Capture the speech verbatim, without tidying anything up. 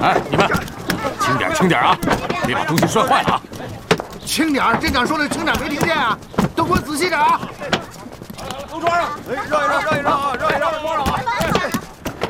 哎，你们轻点，轻点啊！别把东西摔坏了啊！ 轻点，镇长说的轻点没听见啊？都给我仔细点啊！ 都抓上！哎，让一让。